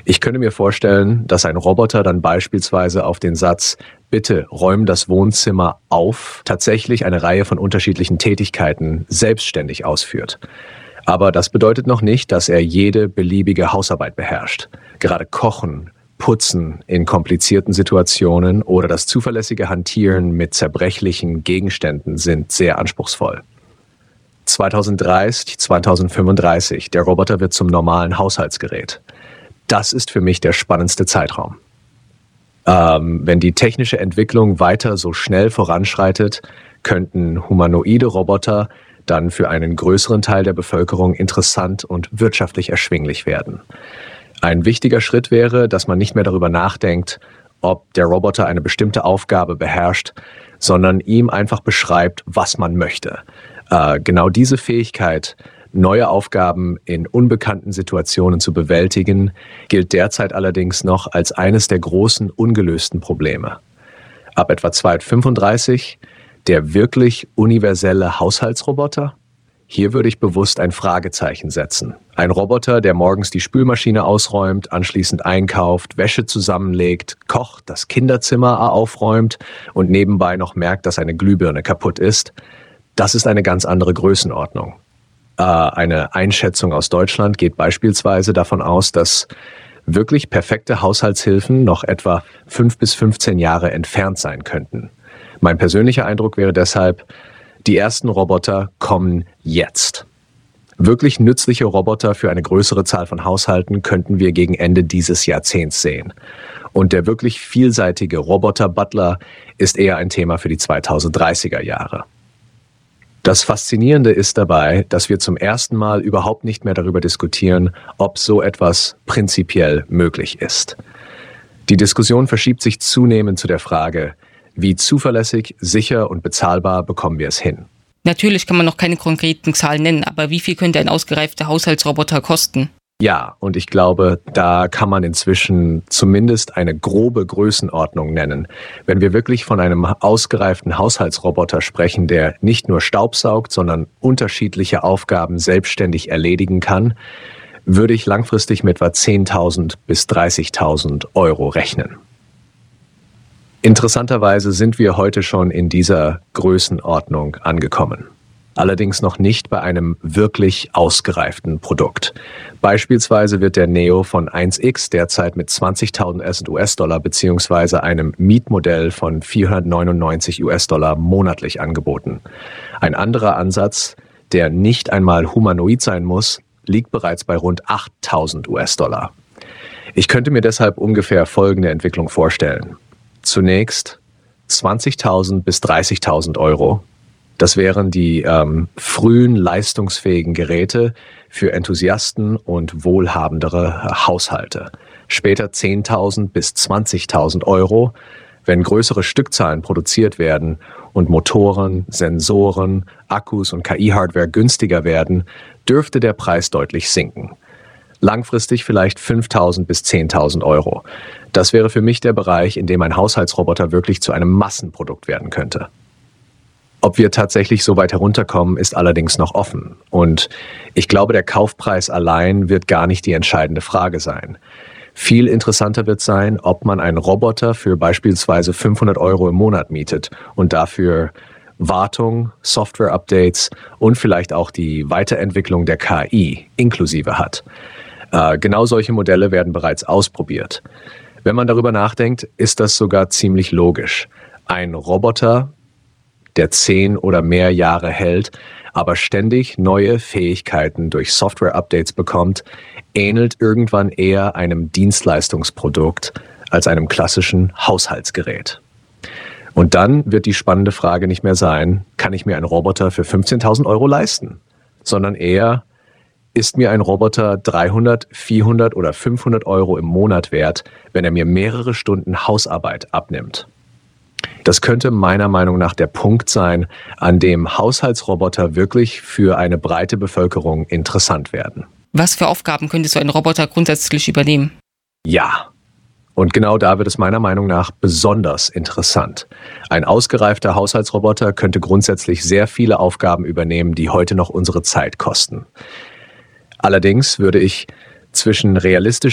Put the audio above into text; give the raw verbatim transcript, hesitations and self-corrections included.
Ich könnte mir vorstellen, dass ein Roboter dann beispielsweise auf den Satz „Bitte räum das Wohnzimmer auf“ tatsächlich eine Reihe von unterschiedlichen Tätigkeiten selbstständig ausführt. Aber das bedeutet noch nicht, dass er jede beliebige Hausarbeit beherrscht. Gerade Kochen, Putzen in komplizierten Situationen oder das zuverlässige Hantieren mit zerbrechlichen Gegenständen sind sehr anspruchsvoll. zweitausenddreißig, zweitausendfünfunddreißig, der Roboter wird zum normalen Haushaltsgerät. Das ist für mich der spannendste Zeitraum. Ähm, wenn die technische Entwicklung weiter so schnell voranschreitet, könnten humanoide Roboter dann für einen größeren Teil der Bevölkerung interessant und wirtschaftlich erschwinglich werden. Ein wichtiger Schritt wäre, dass man nicht mehr darüber nachdenkt, ob der Roboter eine bestimmte Aufgabe beherrscht, sondern ihm einfach beschreibt, was man möchte. Äh, genau diese Fähigkeit, neue Aufgaben in unbekannten Situationen zu bewältigen, gilt derzeit allerdings noch als eines der großen ungelösten Probleme. Ab etwa zweitausendfünfunddreißig der wirklich universelle Haushaltsroboter? Hier würde ich bewusst ein Fragezeichen setzen. Ein Roboter, der morgens die Spülmaschine ausräumt, anschließend einkauft, Wäsche zusammenlegt, kocht, das Kinderzimmer aufräumt und nebenbei noch merkt, dass eine Glühbirne kaputt ist. Das ist eine ganz andere Größenordnung. Äh, eine Einschätzung aus Deutschland geht beispielsweise davon aus, dass wirklich perfekte Haushaltshilfen noch etwa fünf bis fünfzehn Jahre entfernt sein könnten. Mein persönlicher Eindruck wäre deshalb, die ersten Roboter kommen jetzt. Wirklich nützliche Roboter für eine größere Zahl von Haushalten könnten wir gegen Ende dieses Jahrzehnts sehen. Und der wirklich vielseitige Roboter-Butler ist eher ein Thema für die zweitausenddreißiger Jahre. Das Faszinierende ist dabei, dass wir zum ersten Mal überhaupt nicht mehr darüber diskutieren, ob so etwas prinzipiell möglich ist. Die Diskussion verschiebt sich zunehmend zu der Frage, wie zuverlässig, sicher und bezahlbar bekommen wir es hin? Natürlich kann man noch keine konkreten Zahlen nennen, aber wie viel könnte ein ausgereifter Haushaltsroboter kosten? Ja, und ich glaube, da kann man inzwischen zumindest eine grobe Größenordnung nennen. Wenn wir wirklich von einem ausgereiften Haushaltsroboter sprechen, der nicht nur staubsaugt, sondern unterschiedliche Aufgaben selbstständig erledigen kann, würde ich langfristig mit etwa zehntausend bis dreißigtausend Euro rechnen. Interessanterweise sind wir heute schon in dieser Größenordnung angekommen. Allerdings noch nicht bei einem wirklich ausgereiften Produkt. Beispielsweise wird der Neo von eins X derzeit mit zwanzigtausend U S-Dollar bzw. einem Mietmodell von vierhundertneunundneunzig U S-Dollar monatlich angeboten. Ein anderer Ansatz, der nicht einmal humanoid sein muss, liegt bereits bei rund achttausend U S-Dollar. Ich könnte mir deshalb ungefähr folgende Entwicklung vorstellen. Zunächst zwanzigtausend bis dreißigtausend Euro. Das wären die ähm, frühen leistungsfähigen Geräte für Enthusiasten und wohlhabendere Haushalte. Später zehntausend bis zwanzigtausend Euro, wenn größere Stückzahlen produziert werden und Motoren, Sensoren, Akkus und K I-Hardware günstiger werden, dürfte der Preis deutlich sinken. Langfristig vielleicht fünftausend bis zehntausend Euro. Das wäre für mich der Bereich, in dem ein Haushaltsroboter wirklich zu einem Massenprodukt werden könnte. Ob wir tatsächlich so weit herunterkommen, ist allerdings noch offen. Und ich glaube, der Kaufpreis allein wird gar nicht die entscheidende Frage sein. Viel interessanter wird sein, ob man einen Roboter für beispielsweise fünfhundert Euro im Monat mietet und dafür Wartung, Software-Updates und vielleicht auch die Weiterentwicklung der K I inklusive hat. Äh, genau solche Modelle werden bereits ausprobiert. Wenn man darüber nachdenkt, ist das sogar ziemlich logisch. Ein Roboter, der zehn oder mehr Jahre hält, aber ständig neue Fähigkeiten durch Software-Updates bekommt, ähnelt irgendwann eher einem Dienstleistungsprodukt als einem klassischen Haushaltsgerät. Und dann wird die spannende Frage nicht mehr sein, kann ich mir einen Roboter für fünfzehntausend Euro leisten? Sondern eher, ist mir ein Roboter dreihundert, vierhundert oder fünfhundert Euro im Monat wert, wenn er mir mehrere Stunden Hausarbeit abnimmt? Das könnte meiner Meinung nach der Punkt sein, an dem Haushaltsroboter wirklich für eine breite Bevölkerung interessant werden. Was für Aufgaben könnte so ein Roboter grundsätzlich übernehmen? Ja, und genau da wird es meiner Meinung nach besonders interessant. Ein ausgereifter Haushaltsroboter könnte grundsätzlich sehr viele Aufgaben übernehmen, die heute noch unsere Zeit kosten. Allerdings würde ich zwischen realistisch